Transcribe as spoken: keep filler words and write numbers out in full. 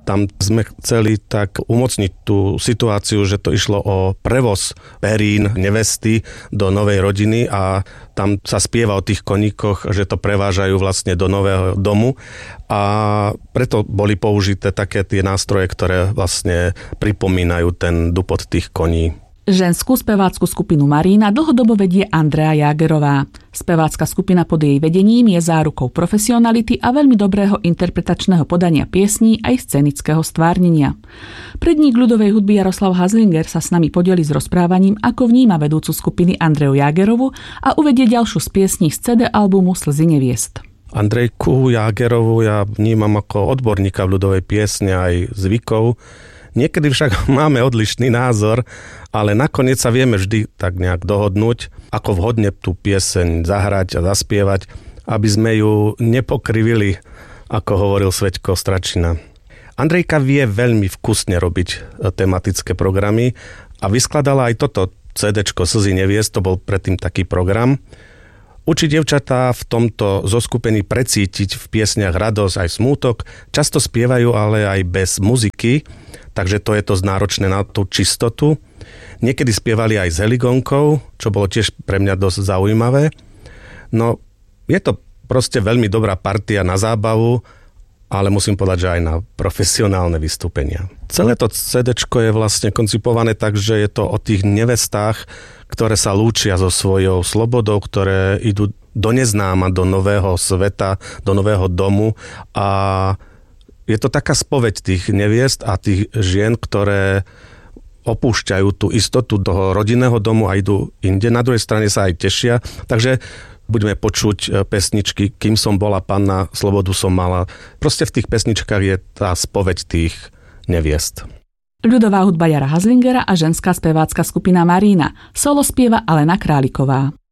Tam sme chceli tak umocniť tú situáciu, že to išlo o prevoz perín nevesty do novej rodiny a tam sa spieva o tých koníkoch, že to prevážajú vlastne do nového domu a preto boli použité také tie nástroje, ktoré vlastne pripomínajú ten dupot tých koní. Ženskú spevácku skupinu Marína dlhodobo vedie Andrea Jágerová. Spevácka skupina pod jej vedením je zárukou profesionality a veľmi dobrého interpretačného podania piesní aj scenického stvárnenia. Predník ľudovej hudby Jaroslav Hazlinger sa s nami podeli s rozprávaním, ako vníma vedúcu skupiny Andreu Jágerovu a uvedie ďalšiu z piesní z cé dé albumu Slzy neviest. Andrejku Jágerovu ja vnímam ako odborníka v ľudovej piesne aj zvykov. Niekedy však máme odlišný názor, ale nakoniec sa vieme vždy tak nejak dohodnúť, ako vhodne tú pieseň zahrať a zaspievať, aby sme ju nepokrivili, ako hovoril Svedko Stračina. Andrejka vie veľmi vkusne robiť tematické programy a vyskladala aj toto cé déčko Slzy neviest, to bol predtým taký program. Učí dievčatá v tomto zoskupení precítiť v piesniach radosť aj smútok, často spievajú ale aj bez muziky, takže to je to náročné na tú čistotu. Niekedy spievali aj s heligonkou, čo bolo tiež pre mňa dosť zaujímavé. No, je to proste veľmi dobrá partia na zábavu, ale musím povedať, že aj na profesionálne vystúpenia. Celé to cé déčko je vlastne koncipované tak, že je to o tých nevestách, ktoré sa lúčia so svojou slobodou, ktoré idú do neznáma, do nového sveta, do nového domu a je to taká spoveď tých neviest a tých žien, ktoré opúšťajú tú istotu toho rodinného domu a idú inde. Na druhej strane sa aj tešia. Takže budeme počuť pesničky Kým som bola panna, slobodu som mala. Proste v tých pesničkách je tá spoveď tých neviest. Ľudová hudba Jara Hazlingera a ženská spevácka skupina Marína. Solo spieva Alena Králiková.